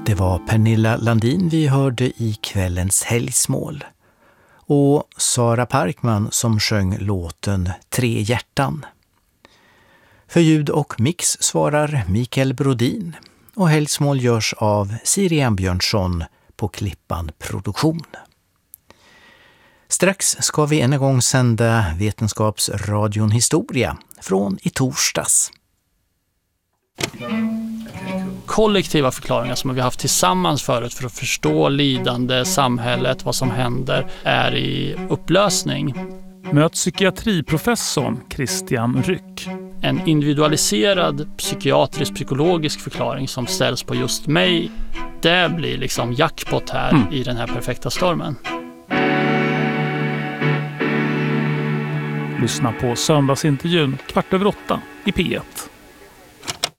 Det var Pernilla Landin vi hörde i kvällens helgsmål. Och Sara Parkman som sjöng låten Tre hjärtan. För ljud och mix svarar Mikael Brodin. Och helgsmål görs av Sirian Björnsson på Klippan Produktion. Strax ska vi en gång sända Vetenskapsradion Historia från i torsdags. Kollektiva förklaringar som vi har haft tillsammans förut för att förstå lidande, samhället, vad som händer, är i upplösning. Möt psykiatriprofessorn Christian Ryck. En individualiserad psykiatrisk-psykologisk förklaring som ställs på just mig, det blir liksom jackpot här i den här perfekta stormen. Lyssna på söndagsintervjun 7:15 i P1.